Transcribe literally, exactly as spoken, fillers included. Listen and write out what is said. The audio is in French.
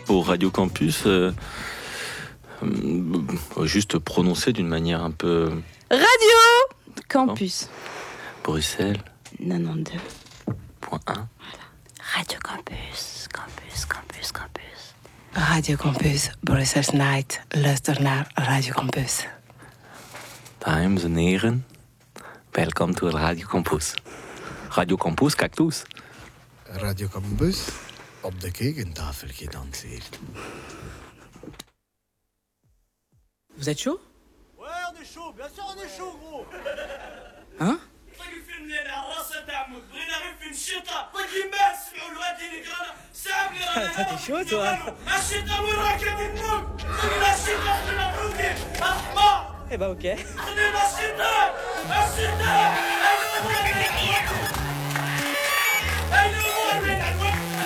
pour Radio Campus, euh, euh, juste prononcer d'une manière un peu... Radio Campus. Bruxelles. quatre-vingt-douze. Point un. Voilà. Radio Campus, Campus, Campus, Campus. Radio Campus, Brussels Night, luister naar Radio Campus. Dames en heren, welkom to Radio Campus. Radio Campus, cactus. Radio Campus, op de kekentafel gedanseerd. Vous êtes chaud? Ouais, on est chaud, bien sûr on est chaud, gros. Hein? T'es chaud, toi? Eh bah ok.